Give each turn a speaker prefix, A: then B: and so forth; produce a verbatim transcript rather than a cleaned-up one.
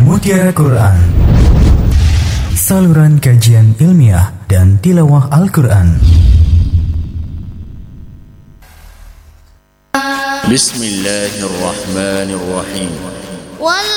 A: Mutiara Quran, saluran kajian ilmiah dan tilawah Al-Quran.
B: Bismillahirrahmanirrahim.